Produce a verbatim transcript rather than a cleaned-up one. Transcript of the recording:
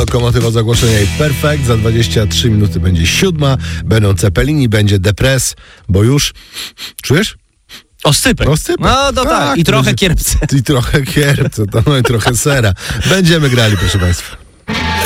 Lokomotywa z ogłoszenia i Perfekt. Za dwadzieścia trzy minuty będzie siódma. Będą Cepelini, będzie Depres, bo już... Czujesz? Oscypek. Oscypek. No to tak. tak. I trochę będzie... kierpce. I trochę kierpce, to no i trochę sera. Będziemy grali, proszę państwa.